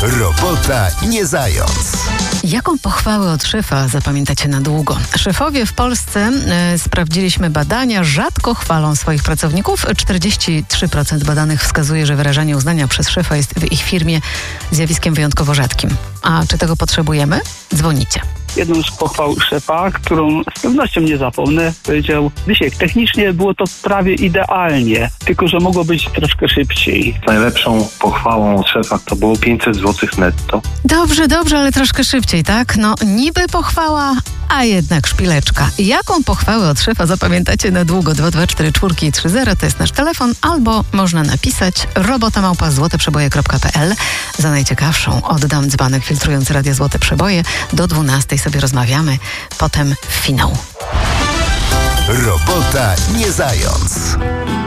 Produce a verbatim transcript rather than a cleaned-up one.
Robota nie zając. Jaką pochwałę od szefa zapamiętacie na długo? Szefowie w Polsce, y, sprawdziliśmy badania, rzadko chwalą swoich pracowników. czterdzieści trzy procent badanych wskazuje, że wyrażanie uznania przez szefa jest w ich firmie zjawiskiem wyjątkowo rzadkim. A czy tego potrzebujemy? Dzwonicie. Jedną z pochwał szefa, którą z pewnością nie zapomnę, powiedział: Wysiek, technicznie było to prawie idealnie, tylko że mogło być troszkę szybciej. Najlepszą pochwałą od szefa to było pięćset złotych netto. Dobrze, dobrze, ale troszkę szybciej, tak? No niby pochwała, a jednak szpileczka. Jaką pochwałę od szefa zapamiętacie na długo? dwa dwa cztery cztery trzy zero to jest nasz telefon, albo można napisać robota małpa złote przeboje kropka p l. Za najciekawszą oddam dzbanek filtrujący Radio Złote Przeboje. Do dwunastej sobie rozmawiamy, potem finał. Robota nie zając.